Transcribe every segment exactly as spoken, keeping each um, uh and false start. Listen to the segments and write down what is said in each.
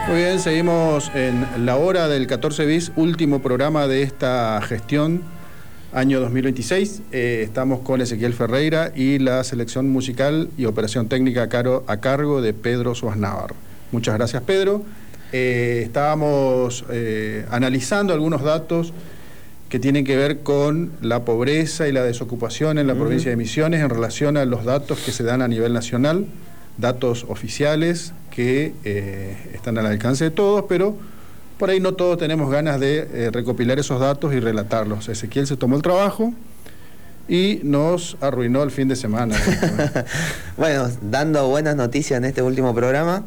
Muy bien, seguimos en la hora del catorce bis, último programa de esta gestión, año dos mil veintiséis. Eh, estamos con Ezequiel Ferreira y la selección musical y operación técnica a, caro, a cargo de Pedro Suárez Navarro. Muchas gracias, Pedro. Eh, estábamos eh, analizando algunos datos que tienen que ver con la pobreza y la desocupación en la uh-huh. provincia de Misiones en relación a los datos que se dan a nivel nacional, datos oficiales que eh, están al alcance de todos, pero por ahí no todos tenemos ganas de eh, recopilar esos datos y relatarlos. Ezequiel se tomó el trabajo y nos arruinó el fin de semana. Bueno, dando buenas noticias en este último programa.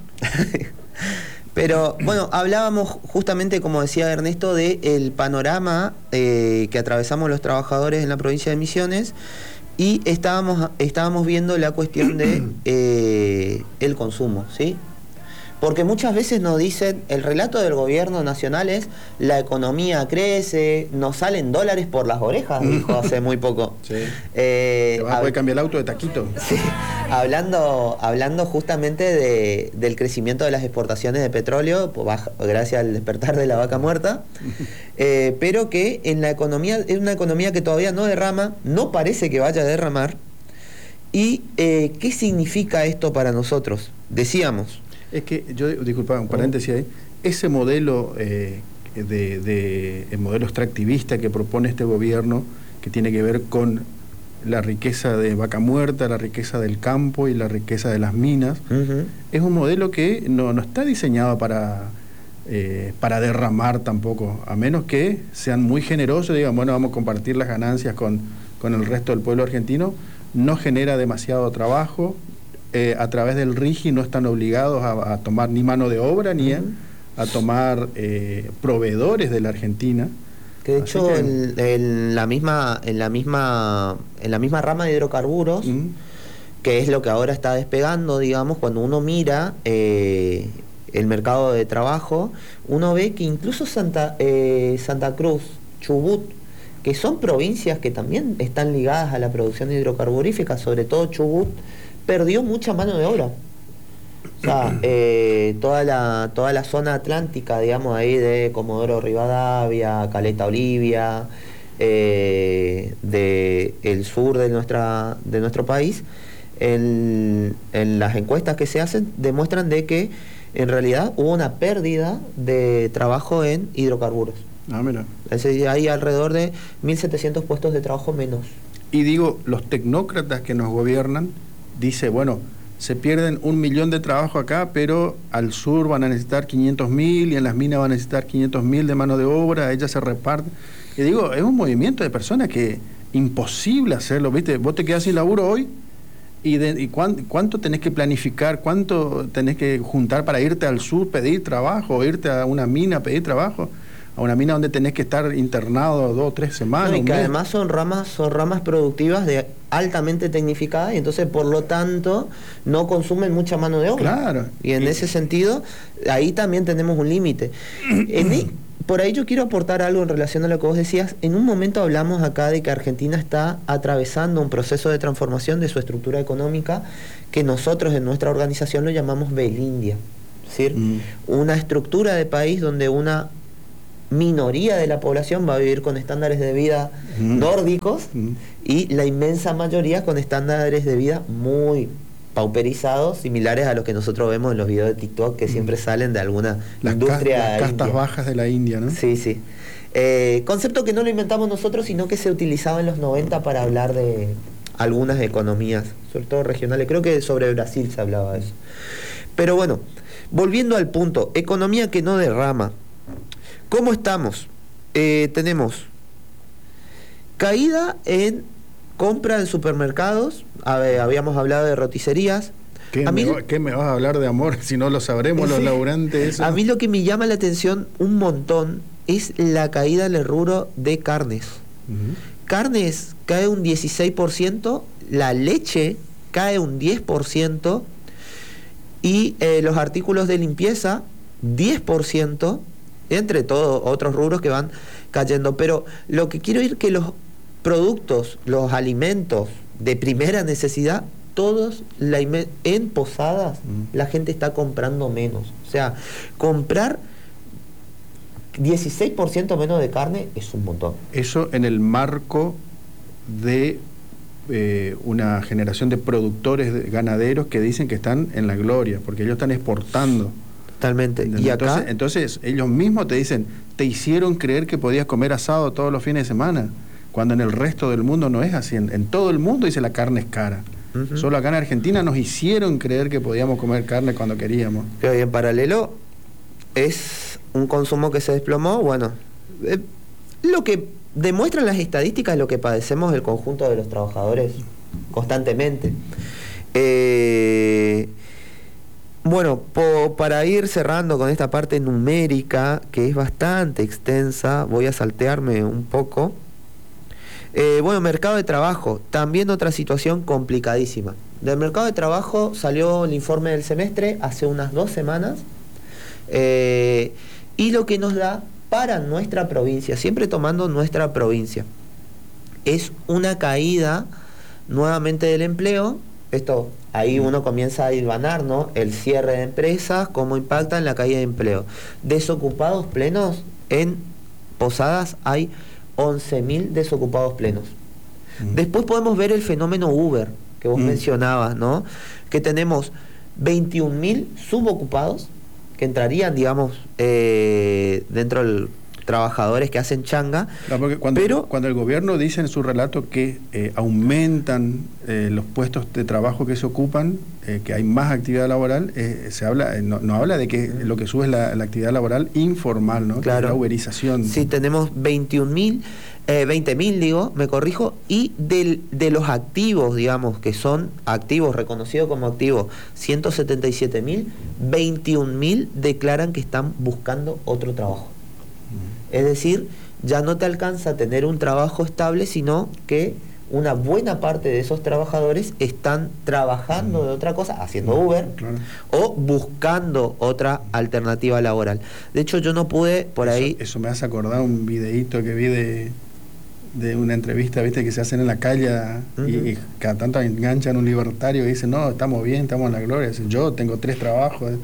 Pero bueno, hablábamos justamente, como decía Ernesto, del panorama eh, que atravesamos los trabajadores en la provincia de Misiones, y estábamos, estábamos viendo la cuestión de eh, el consumo, ¿sí? Porque muchas veces nos dicen, el relato del gobierno nacional es, la economía crece, nos salen dólares por las orejas, dijo hace muy poco. Sí. Eh, Te vas a poder cambiar el auto de taquito. Sí, hablando, hablando justamente de, del crecimiento de las exportaciones de petróleo, pues baja, gracias al despertar de la vaca muerta, eh, pero que en la economía, es una economía que todavía no derrama, no parece que vaya a derramar. ¿Y eh, qué significa esto para nosotros? Decíamos... Es que, yo, disculpa, un paréntesis ahí, ese modelo, eh, de, de, el modelo extractivista que propone este gobierno, que tiene que ver con la riqueza de vaca muerta, la riqueza del campo y la riqueza de las minas, uh-huh. es un modelo que no, no está diseñado para, eh, para derramar tampoco, a menos que sean muy generosos, digan, bueno, vamos a compartir las ganancias con, con el resto del pueblo argentino. No genera demasiado trabajo. Eh, a través del RIGI no están obligados a, a tomar ni mano de obra ni uh-huh. a, a tomar eh, proveedores de la Argentina. Que de Así hecho que... En, en la misma en la misma en la misma rama de hidrocarburos, uh-huh. que es lo que ahora está despegando, digamos, cuando uno mira eh, el mercado de trabajo, uno ve que incluso Santa eh, Santa Cruz, Chubut, que son provincias que también están ligadas a la producción hidrocarburífica, sobre todo Chubut, perdió mucha mano de obra. O sea, eh, toda la toda la zona atlántica, digamos, ahí de Comodoro Rivadavia, Caleta Olivia, eh, de el sur de nuestra de nuestro país, en, en las encuestas que se hacen demuestran de que en realidad hubo una pérdida de trabajo en hidrocarburos. Ah, mira. Es decir, hay alrededor de mil setecientos puestos de trabajo menos. Y digo, los tecnócratas que nos gobiernan dice, bueno, se pierden un millón de trabajo acá, pero al sur van a necesitar quinientos mil y en las minas van a necesitar quinientos mil de mano de obra, ellas se reparten. Y digo, es un movimiento de personas que imposible hacerlo, ¿viste? Vos te quedás sin laburo hoy y, de, y cuán, cuánto tenés que planificar, cuánto tenés que juntar para irte al sur, pedir trabajo, o irte a una mina, pedir trabajo. A una mina donde tenés que estar internado dos o tres semanas. No, y que además son ramas, son ramas productivas de altamente tecnificadas y entonces por lo tanto no consumen mucha mano de obra. Claro. Y en y... ese sentido, ahí también tenemos un límite. Por ahí yo quiero aportar algo en relación a lo que vos decías. En un momento hablamos acá de que Argentina está atravesando un proceso de transformación de su estructura económica que nosotros en nuestra organización lo llamamos Belindia. Es decir, mm. una estructura de país donde una minoría de la población va a vivir con estándares de vida mm. nórdicos mm. y la inmensa mayoría con estándares de vida muy pauperizados, similares a los que nosotros vemos en los videos de TikTok que mm. siempre salen de alguna las industria Las castas india. bajas de la India, ¿no? Sí, sí. Eh, concepto que no lo inventamos nosotros, sino que se utilizaba en los noventa para hablar de algunas economías, sobre todo regionales. Creo que sobre Brasil se hablaba de eso. Pero bueno, volviendo al punto, economía que no derrama. ¿Cómo estamos? Eh, tenemos caída en compra en supermercados, a ver, habíamos hablado de roticerías. ¿Qué, a me, mí, va, ¿Qué me vas a hablar de amor si no lo sabremos sí, los laburantes? Eso? A mí lo que me llama la atención un montón es la caída en el rubro de carnes. Uh-huh. Carnes cae un dieciséis por ciento, la leche cae un diez por ciento y eh, los artículos de limpieza diez por ciento, entre todos otros rubros que van cayendo. Pero lo que quiero es que los productos, los alimentos de primera necesidad todos, la en Posadas, mm. la gente está comprando menos. O sea, comprar dieciséis por ciento menos de carne es un montón. Eso en el marco de eh, una generación de productores de ganaderos que dicen que están en la gloria, porque ellos están exportando. Totalmente. ¿Y acá? Entonces, entonces ellos mismos te dicen, te hicieron creer que podías comer asado todos los fines de semana, cuando en el resto del mundo no es así. En, en todo el mundo dice la carne es cara. Uh-huh. Solo acá en Argentina nos hicieron creer que podíamos comer carne cuando queríamos. Pero y en paralelo es un consumo que se desplomó. Bueno, eh, lo que demuestran las estadísticas es lo que padecemos el conjunto de los trabajadores constantemente. Eh, bueno, po, para ir cerrando con esta parte numérica, que es bastante extensa, voy a saltearme un poco. Eh, bueno, mercado de trabajo, también otra situación complicadísima. Del mercado de trabajo salió el informe del semestre hace unas dos semanas, eh, y lo que nos da para nuestra provincia, siempre tomando nuestra provincia, es una caída nuevamente del empleo. Esto, ahí uno comienza a hilvanar, ¿no? El cierre de empresas, cómo impacta en la caída de empleo. Desocupados plenos, en Posadas hay once mil desocupados plenos. Mm. Después podemos ver el fenómeno Uber, que vos mm. mencionabas, ¿no? Que tenemos veintiún mil subocupados, que entrarían, digamos, eh, dentro del trabajadores que hacen changa. No, porque cuando, pero cuando el gobierno dice en su relato que eh, aumentan eh, los puestos de trabajo que se ocupan, eh, que hay más actividad laboral, eh, se habla eh, no, no habla de que lo que sube es la, la actividad laboral informal, ¿no? Claro. La uberización. Sí, tenemos veintiún mil, eh, veinte mil, digo, me corrijo, y del, de los activos, digamos, que son activos, reconocidos como activos, ciento setenta y siete mil, veintiún mil declaran que están buscando otro trabajo. Es decir, ya no te alcanza a tener un trabajo estable, sino que una buena parte de esos trabajadores están trabajando de otra cosa, haciendo Uber, claro, o buscando otra alternativa laboral. De hecho, yo no pude por eso, ahí... Eso me hace acordar un videíto que vi de, de una entrevista, viste, que se hacen en la calle, uh-huh, y, y cada tanto enganchan un libertario y dicen, no, estamos bien, estamos en la gloria. Dicen, yo tengo tres trabajos.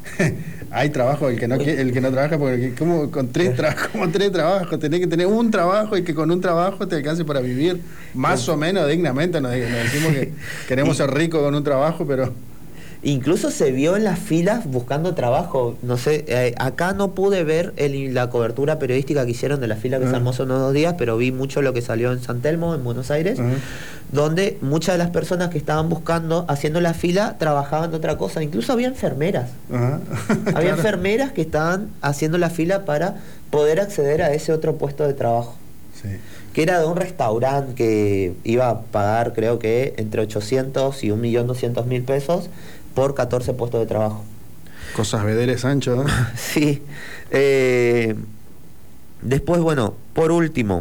Hay trabajo, el que no quiere, el que no trabaja, porque como con tres trabajos, como tres trabajos, tenés que tener un trabajo y que con un trabajo te alcance para vivir más o menos dignamente. Nos, nos decimos que queremos ser ricos con un trabajo, pero incluso se vio en las filas buscando trabajo. No sé, eh, acá no pude ver el, la cobertura periodística que hicieron de la fila que uh-huh. se armó hace unos dos días, pero vi mucho lo que salió en San Telmo, en Buenos Aires, uh-huh. donde muchas de las personas que estaban buscando, haciendo la fila, trabajaban de otra cosa. Incluso había enfermeras. Uh-huh. Había claro. enfermeras que estaban haciendo la fila para poder acceder a ese otro puesto de trabajo. Sí. Que era de un restaurante que iba a pagar, creo que, entre ochocientos y un millón doscientos mil pesos por catorce puestos de trabajo. Cosas vedeles, Sancho, ¿no? Sí. Eh, después, bueno, por último,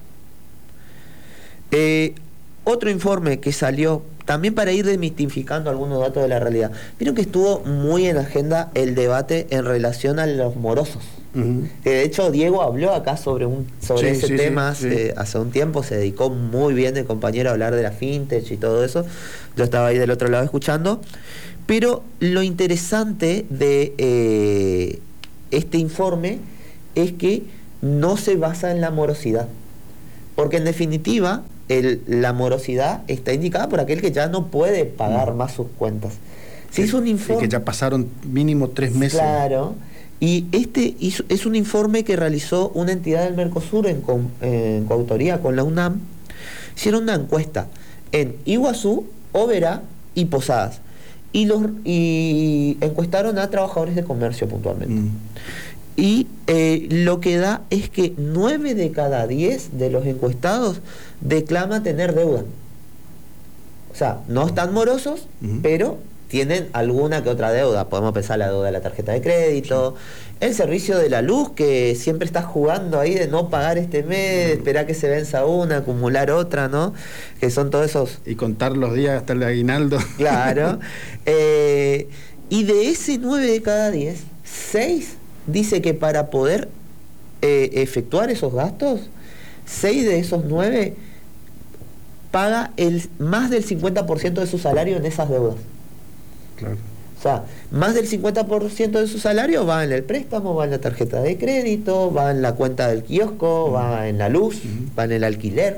eh, otro informe que salió, también para ir desmitificando algunos datos de la realidad. Vieron que estuvo muy en agenda el debate en relación a los morosos. Uh-huh. Que de hecho Diego habló acá sobre un sobre sí, ese sí, tema sí, sí. Eh, hace un tiempo, se dedicó muy bien el compañero a hablar de la fintech y todo eso. Yo estaba ahí del otro lado escuchando. Pero lo interesante de eh, este informe es que no se basa en la morosidad. Porque en definitiva, el, la morosidad está indicada por aquel que ya no puede pagar no. más sus cuentas. Se hizo un informe... Sí, que ya pasaron mínimo tres meses. Claro. Y este hizo, es un informe que realizó una entidad del Mercosur en, co, en coautoría con la UNAM. Hicieron una encuesta en Iguazú, Oberá y Posadas. Y, los, y encuestaron a trabajadores de comercio puntualmente. Mm. Y eh, lo que da es que nueve de cada diez de los encuestados declama tener deuda. O sea, no están morosos, mm. pero tienen alguna que otra deuda. Podemos pensar la deuda de la tarjeta de crédito, sí. el servicio de la luz, que siempre estás jugando ahí de no pagar este mes, mm. esperar que se venza una, acumular otra, ¿no? Que son todos esos... Y contar los días hasta el aguinaldo. Claro. eh, y de ese nueve de cada diez, seis dice que para poder eh, efectuar esos gastos, seis de esos nueve paga el, más del cincuenta por ciento de su salario en esas deudas. Claro. O sea, más del cincuenta por ciento de su salario va en el préstamo, va en la tarjeta de crédito, va en la cuenta del kiosco, uh-huh. va en la luz, uh-huh. va en el alquiler.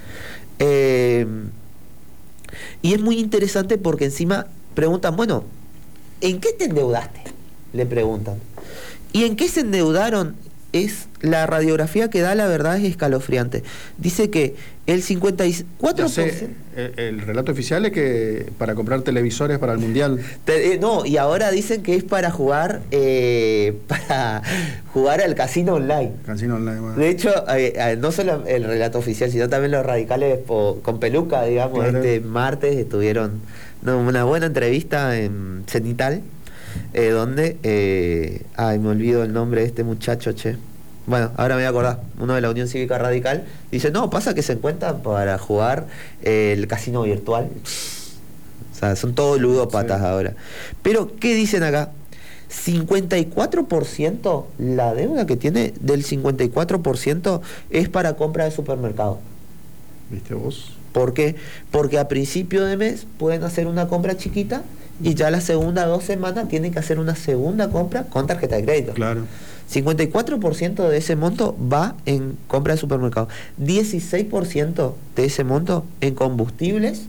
Eh, y es muy interesante porque encima preguntan, bueno, ¿en qué te endeudaste? Le preguntan. ¿Y en qué se endeudaron? Es la radiografía que da, la verdad, es escalofriante. Dice que el cincuenta y cuatro por ciento... Sé, el, el relato oficial es que para comprar televisores para el Mundial. Te, eh, no, y ahora dicen que es para jugar eh, para jugar al casino online. Casino online, bueno. De hecho, eh, eh, no solo el relato oficial, sino también los radicales po, con peluca, digamos, claro. Este martes estuvieron no, una buena entrevista en Cenital. Eh, donde, eh, ay, me olvido el nombre de este muchacho, che. Bueno, ahora me voy a acordar. Uno de la Unión Cívica Radical dice, no, pasa que se encuentran para jugar eh, el casino virtual. O sea, son todos ludópatas sí. ahora. Pero, ¿qué dicen acá? cincuenta y cuatro por ciento, la deuda que tiene del cincuenta y cuatro por ciento es para compra de supermercado. ¿Viste vos? ¿Por qué? Porque a principio de mes pueden hacer una compra chiquita y ya la segunda dos semanas tienen que hacer una segunda compra con tarjeta de crédito. Claro. cincuenta y cuatro por ciento de ese monto va en compra de supermercado. dieciséis por ciento de ese monto en combustibles,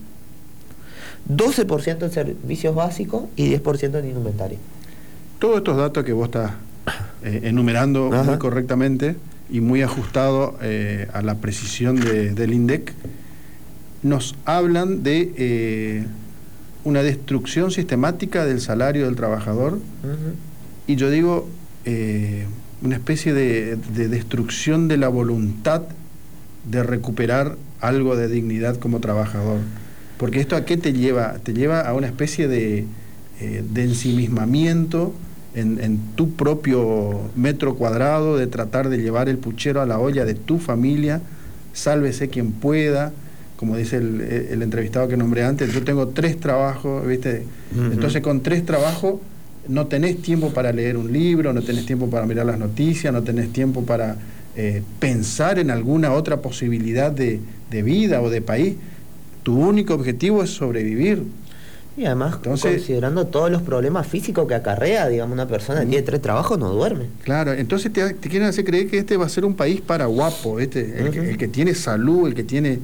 doce por ciento en servicios básicos y diez por ciento en indumentaria. Todos estos datos que vos estás eh, enumerando Ajá. muy correctamente y muy ajustado eh, a la precisión de, del INDEC, nos hablan de eh, una destrucción sistemática del salario del trabajador, uh-huh. y yo digo eh, una especie de, de destrucción de la voluntad de recuperar algo de dignidad como trabajador. Porque esto ¿a qué te lleva? Te lleva a una especie de, eh, de ensimismamiento en, en tu propio metro cuadrado, de tratar de llevar el puchero a la olla de tu familia, sálvese quien pueda. Como dice el, el entrevistado que nombré antes, yo tengo tres trabajos, ¿viste? Uh-huh. Entonces con tres trabajos no tenés tiempo para leer un libro, no tenés tiempo para mirar las noticias, no tenés tiempo para eh, pensar en alguna otra posibilidad de, de vida o de país. Tu único objetivo es sobrevivir. Y además, entonces, considerando todos los problemas físicos que acarrea, digamos, una persona que uh-huh. tiene tres trabajos no duerme. Claro, entonces te, te quieren hacer creer que este va a ser un país para guapo, este, el, uh-huh. que, el que tiene salud, el que tiene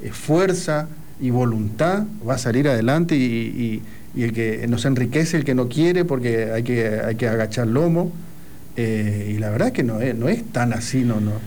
fuerza y voluntad va a salir adelante, y, y, y el que nos enriquece el que no quiere, porque hay que, hay que agachar lomo, eh, y la verdad que no es, no es tan así, no, no.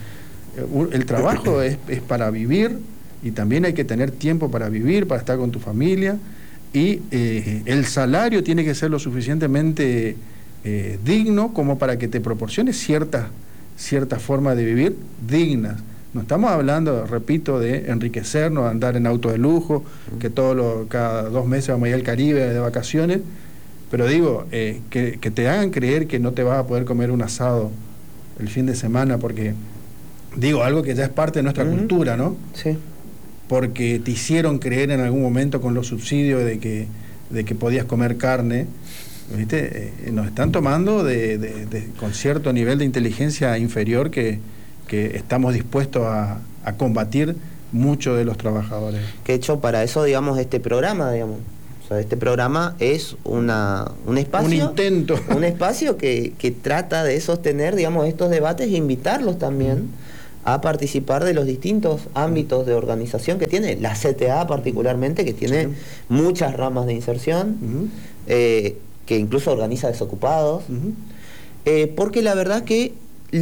El trabajo es, es para vivir, y también hay que tener tiempo para vivir, para estar con tu familia, y eh, el salario tiene que ser lo suficientemente eh, digno como para que te proporcione ciertas cierta forma de vivir dignas. No estamos hablando, repito, de enriquecernos, andar en autos de lujo, que todos los, cada dos meses vamos a ir al Caribe de vacaciones, pero digo, eh, que, que te hagan creer que no te vas a poder comer un asado el fin de semana, porque, digo, algo que ya es parte de nuestra uh-huh. cultura, ¿no? Sí. Porque te hicieron creer en algún momento con los subsidios de que, de que podías comer carne, ¿viste? Eh, nos están tomando de, de, de, con cierto nivel de inteligencia inferior que... que estamos dispuestos a, a combatir muchos de los trabajadores. Que hecho para eso, digamos, este programa, digamos, o sea, este programa es una un espacio, un intento, un espacio que, que trata de sostener, digamos, estos debates e invitarlos también uh-huh. a participar de los distintos ámbitos de organización que tiene la C T A, particularmente, que tiene sí. muchas ramas de inserción, uh-huh. eh, que incluso organiza desocupados, uh-huh. eh, porque la verdad que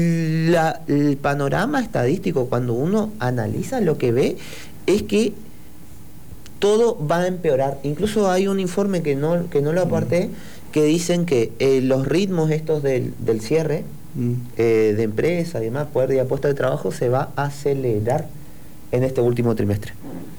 La, el panorama estadístico, cuando uno analiza lo que ve, es que todo va a empeorar. Incluso hay un informe que no, que no lo aparté, mm. que dicen que eh, los ritmos estos del, del cierre mm. eh, de empresas y demás, poder de puestos de trabajo, se va a acelerar en este último trimestre.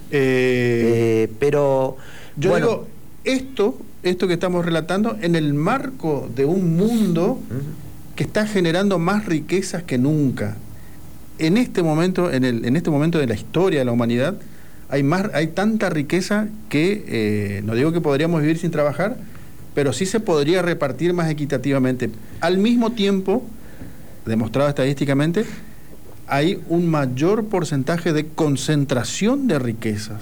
Eh, eh, pero yo bueno, digo, esto, esto que estamos relatando, en el marco de un mundo uh-huh. que está generando más riquezas que nunca. En este momento, en, el, en este momento de la historia de la humanidad, hay más, hay tanta riqueza que, eh, no digo que podríamos vivir sin trabajar, pero sí se podría repartir más equitativamente. Al mismo tiempo, demostrado estadísticamente, hay un mayor porcentaje de concentración de riquezas.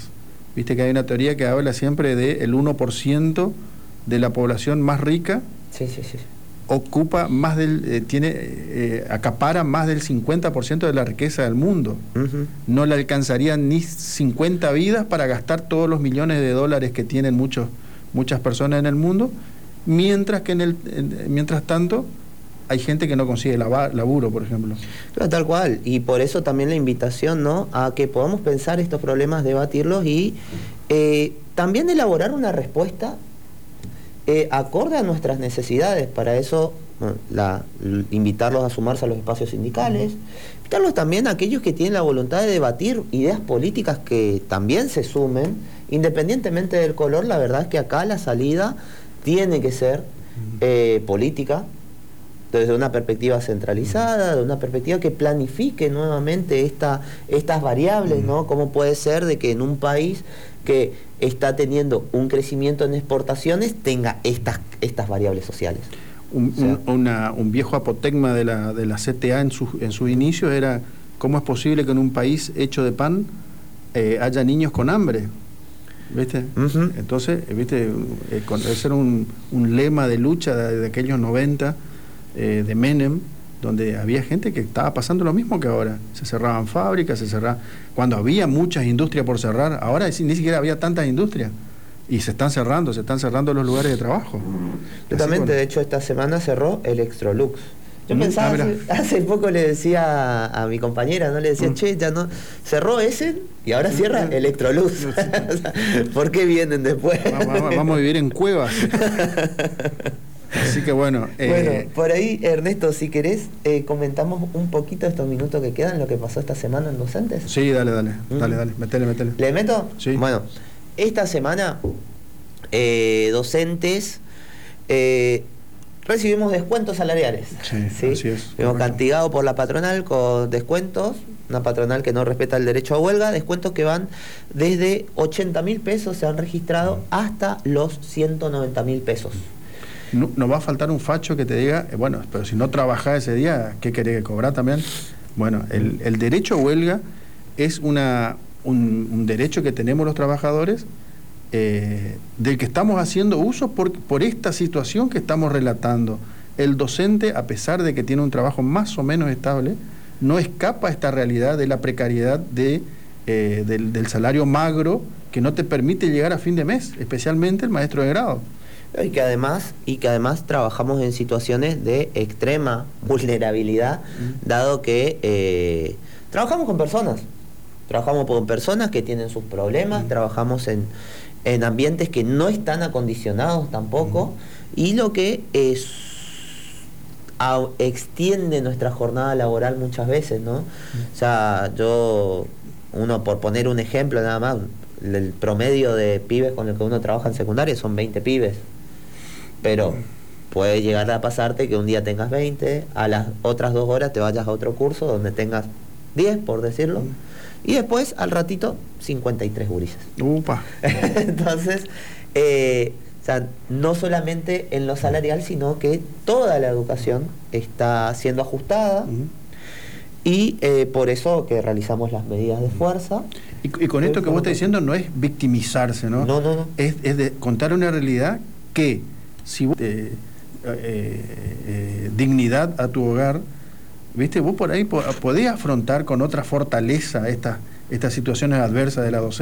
Viste que hay una teoría que habla siempre del uno por ciento de la población más rica. Sí, sí, sí. Ocupa más del, eh, tiene, eh, acapara más del cincuenta por ciento de la riqueza del mundo. Uh-huh. No le alcanzarían ni cincuenta vidas para gastar todos los millones de dólares que tienen muchos, muchas personas en el mundo, mientras que en el, en, mientras tanto hay gente que no consigue laburo, por ejemplo. Claro, tal cual, y por eso también la invitación, ¿no?, a que podamos pensar estos problemas, debatirlos y eh, también elaborar una respuesta Eh, acorde a nuestras necesidades. Para eso, bueno, la, invitarlos a sumarse a los espacios sindicales, invitarlos también a aquellos que tienen la voluntad de debatir ideas políticas que también se sumen, independientemente del color. La verdad es que acá la salida tiene que ser eh, política, desde una perspectiva centralizada, de una perspectiva que planifique nuevamente esta, estas variables, ¿no? ¿Cómo puede ser de que en un país que está teniendo un crecimiento en exportaciones tenga estas, estas variables sociales? Un, o sea, un, una, un viejo apotegma de la, de la C T A en sus en sus inicios era: ¿cómo es posible que en un país hecho de pan eh, haya niños con hambre? ¿Viste? Uh-huh. Entonces, ¿viste? Eh, con, ese era un, un lema de lucha de, de aquellos noventa, eh, de Menem, donde había gente que estaba pasando lo mismo que ahora. Se cerraban fábricas, se cerraban... Cuando había muchas industrias por cerrar, ahora ni siquiera había tantas industrias. Y se están cerrando, se están cerrando los lugares de trabajo. Totalmente, bueno. De hecho esta semana cerró Electrolux. Yo mm, pensaba, ah, hace, hace poco le decía a, a mi compañera, no le decía, mm. che, ya no, cerró ese y ahora cierra mm. Electrolux. No, sí. ¿Por qué vienen después? Vamos, vamos a vivir en cuevas. Así que bueno. Eh, bueno, por ahí, Ernesto, si querés, eh, comentamos un poquito estos minutos que quedan, lo que pasó esta semana en Docentes. Sí, dale, dale, mm. dale, dale, metele, metele. ¿Le meto? Sí. Bueno, esta semana, eh, Docentes, eh, recibimos descuentos salariales. Sí, ¿sí? Así es. Fuimos castigados por la patronal con descuentos, una patronal que no respeta el derecho a huelga, descuentos que van desde ochenta mil pesos, se han registrado, hasta los ciento noventa mil pesos. No, no va a faltar un facho que te diga, eh, bueno, pero si no trabajás ese día, ¿qué querés que cobrar también? Bueno, el, el derecho a huelga es una, un, un derecho que tenemos los trabajadores, eh, del que estamos haciendo uso por, por esta situación que estamos relatando. El docente, a pesar de que tiene un trabajo más o menos estable, no escapa a esta realidad de la precariedad de, eh, del, del salario magro que no te permite llegar a fin de mes, especialmente el maestro de grado. Y que además, y que además trabajamos en situaciones de extrema vulnerabilidad, mm. dado que eh, trabajamos con personas, trabajamos con personas que tienen sus problemas, mm. trabajamos en, en ambientes que no están acondicionados tampoco, mm. y lo que es, a, extiende nuestra jornada laboral muchas veces, ¿no? Mm. O sea, yo, uno por poner un ejemplo nada más, el promedio de pibes con el que uno trabaja en secundaria son veinte pibes. Pero puede llegar a pasarte que un día tengas veinte, a las otras dos horas te vayas a otro curso donde tengas diez, por decirlo, y después al ratito cincuenta y tres gurises. Upa. Entonces, eh, o sea, no solamente en lo salarial, sino que toda la educación está siendo ajustada, uh-huh. y eh, por eso que realizamos las medidas de fuerza. Y, y con esto que vos estás diciendo no es victimizarse, ¿no? No, no, no. Es, es de contar una realidad que si vos eh, eh, eh, dignidad a tu hogar, viste, vos por ahí podés afrontar con otra fortaleza estas estas situaciones adversas de la docencia.